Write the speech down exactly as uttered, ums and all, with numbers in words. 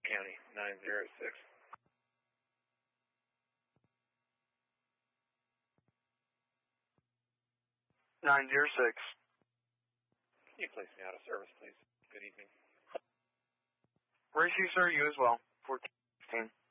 County, nine zero six. nine zero six. Can you place me out of service, please? Good evening. Race you, sir. You as well. fourteen.